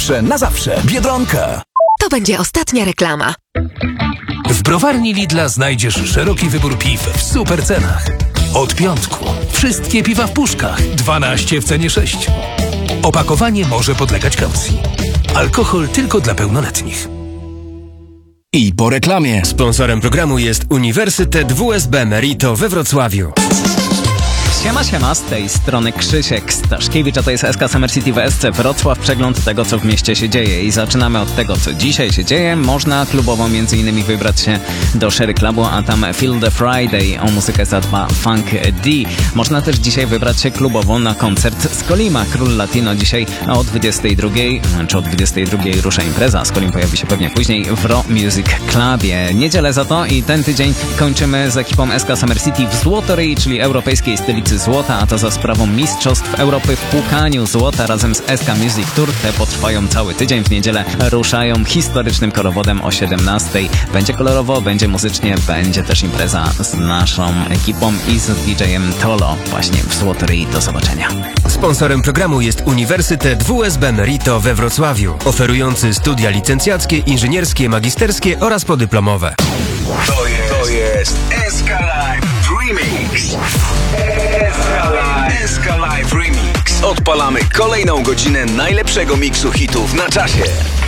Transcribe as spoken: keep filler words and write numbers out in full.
Na zawsze. Biedronka. To będzie ostatnia reklama. W browarni Lidla znajdziesz szeroki wybór piw w super cenach. Od piątku. Wszystkie piwa w puszkach. dwanaście w cenie sześciu. Opakowanie może podlegać kaucji. Alkohol tylko dla pełnoletnich. I po reklamie. Sponsorem programu jest Uniwersytet W S B Merito we Wrocławiu. Siema, siema, z tej strony Krzysiek Staszkiewicz, a to jest S K Summer City W S C Wrocław, przegląd tego, co w mieście się dzieje. I zaczynamy od tego, co dzisiaj się dzieje. Można klubowo między innymi wybrać się do Sherry Clubu, a tam Feel the Friday, o muzykę zadba Funk D. Można też dzisiaj wybrać się klubowo na koncert Skolima, Król Latino. Dzisiaj o dwudziestej drugiej, czy o dwudziestej drugiej rusza impreza. Skolim pojawi się pewnie później w Raw Music Clubie. Niedzielę za to i ten tydzień kończymy z ekipą S K Summer City w Złotoryi, czyli europejskiej stolicy złota, a to za sprawą Mistrzostw Europy w płukaniu złota razem z S K Music Tour. Te potrwają cały tydzień. W niedzielę ruszają historycznym korowodem o siedemnastej. Będzie kolorowo, będzie muzycznie, będzie też impreza z naszą ekipą i z D J-em Tolo właśnie w Złotoryi. Do zobaczenia. Sponsorem programu jest Uniwersytet W S B Merito we Wrocławiu, oferujący studia licencjackie, inżynierskie, magisterskie oraz podyplomowe. To jest, to jest S K Live Remix. S K Live. S K Live Remix. Odpalamy kolejną godzinę najlepszego miksu hitów na czasie.